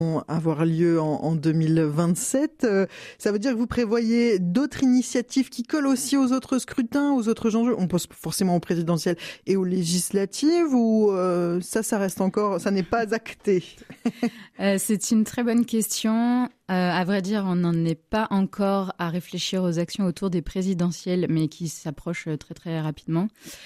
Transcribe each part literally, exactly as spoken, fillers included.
avoir lieu en, en deux mille vingt-sept. Euh, ça veut dire que vous prévoyez d'autres initiatives qui collent aussi aux autres scrutins, aux autres enjeux. On pense forcément aux présidentielles et aux législatives, ou euh, ça, ça reste encore, ça n'est pas acté? euh, C'est une très bonne question. Euh, à vrai dire, on n'en est pas encore à réfléchir aux actions autour des présidentielles, mais qui s'approchent très très rapidement.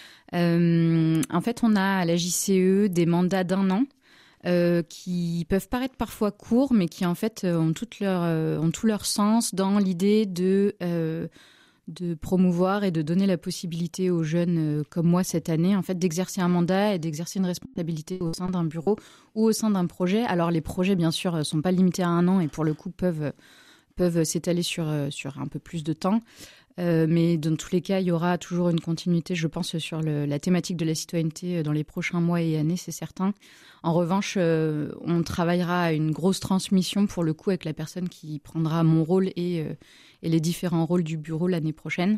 Euh, en fait, on a à la J C E des mandats d'un an. Euh, qui peuvent paraître parfois courts, mais qui en fait ont, toute leur, euh, ont tout leur sens dans l'idée de, euh, de promouvoir et de donner la possibilité aux jeunes euh, comme moi cette année en fait, d'exercer un mandat et d'exercer une responsabilité au sein d'un bureau ou au sein d'un projet. Alors les projets, bien sûr, ne sont pas limités à un an et pour le coup peuvent, peuvent s'étaler sur, sur un peu plus de temps. Euh, mais dans tous les cas, il y aura toujours une continuité, je pense, sur le, la thématique de la citoyenneté dans les prochains mois et années, c'est certain. En revanche, euh, on travaillera à une grosse transmission, pour le coup, avec la personne qui prendra mon rôle et, euh, et les différents rôles du bureau l'année prochaine.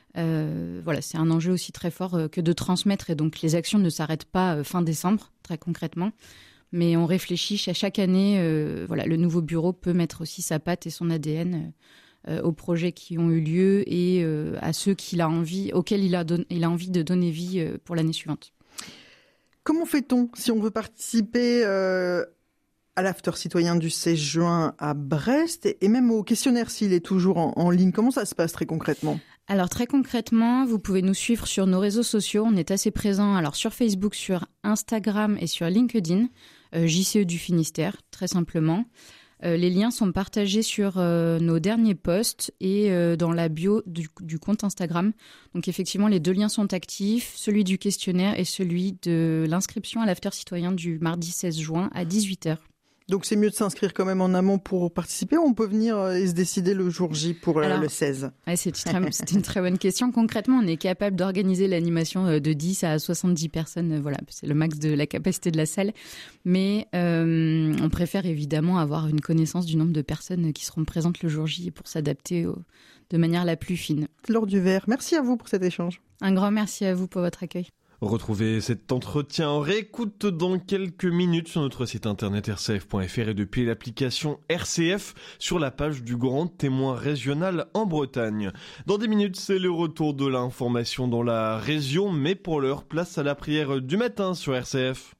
Euh, voilà, c'est un enjeu aussi très fort euh, que de transmettre, et donc les actions ne s'arrêtent pas euh, fin décembre, très concrètement. Mais on réfléchit à chaque année, euh, voilà, le nouveau bureau peut mettre aussi sa patte et son A D N euh, Euh, aux projets qui ont eu lieu et euh, à ceux qu'il a envie, auxquels il a, don- il a envie de donner vie euh, pour l'année suivante. Comment fait-on si on veut participer euh, à l'after citoyen du seize juin à Brest et, et même au questionnaire s'il est toujours en, en ligne? Comment ça se passe très concrètement? Alors très concrètement, vous pouvez nous suivre sur nos réseaux sociaux. On est assez présents alors sur Facebook, sur Instagram et sur LinkedIn, euh, J C E du Finistère, très simplement. Euh, les liens sont partagés sur euh, nos derniers posts et euh, dans la bio du, du compte Instagram. Donc effectivement, les deux liens sont actifs, celui du questionnaire et celui de l'inscription à l'after citoyen du mardi seize juin à dix-huit heures. Donc c'est mieux de s'inscrire quand même en amont pour participer, ou on peut venir et se décider le jour J pour Alors, le seize? Ouais, c'est, très, c'est une très bonne question. Concrètement, on est capable d'organiser l'animation de dix à soixante-dix personnes. Voilà, c'est le max de la capacité de la salle. Mais euh, on préfère évidemment avoir une connaissance du nombre de personnes qui seront présentes le jour J pour s'adapter au, de manière la plus fine. Laure Duvert, merci à vous pour cet échange. Un grand merci à vous pour votre accueil. Retrouvez cet entretien en réécoute dans quelques minutes sur notre site internet r c f point f r et depuis l'application R C F sur la page du Grand Témoin Régional en Bretagne. Dans des minutes, c'est le retour de l'information dans la région, mais pour l'heure, place à la prière du matin sur R C F.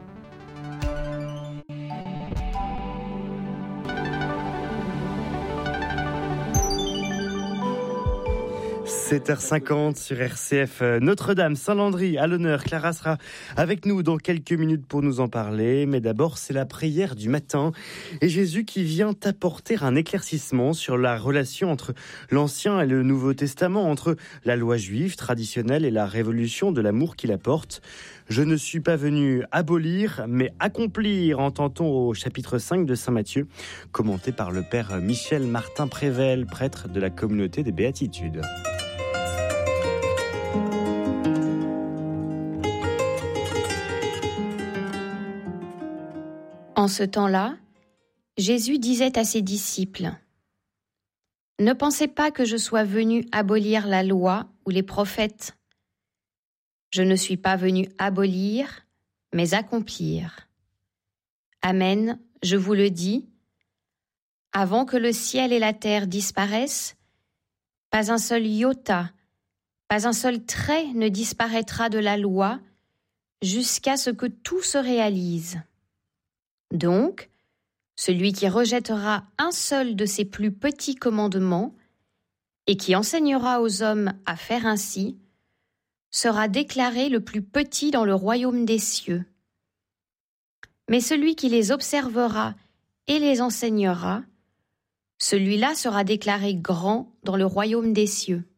sept heures cinquante sur R C F. Notre-Dame, Saint-Landry à l'honneur. Clara sera avec nous dans quelques minutes pour nous en parler. Mais d'abord, c'est la prière du matin. Et Jésus qui vient apporter un éclaircissement sur la relation entre l'Ancien et le Nouveau Testament, entre la loi juive traditionnelle et la révolution de l'amour qu'il apporte. Je ne suis pas venu abolir, mais accomplir, entend-on au chapitre cinq de Saint Matthieu, commenté par le père Michel Martin Prével, prêtre de la communauté des Béatitudes. En ce temps-là, Jésus disait à ses disciples : « Ne pensez pas que je sois venu abolir la loi ou les prophètes. Je ne suis pas venu abolir, mais accomplir. Amen, je vous le dis, avant que le ciel et la terre disparaissent, pas un seul iota, pas un seul trait ne disparaîtra de la loi jusqu'à ce que tout se réalise. Donc, celui qui rejettera un seul de ces plus petits commandements et qui enseignera aux hommes à faire ainsi, sera déclaré le plus petit dans le royaume des cieux. Mais celui qui les observera et les enseignera, celui-là sera déclaré grand dans le royaume des cieux.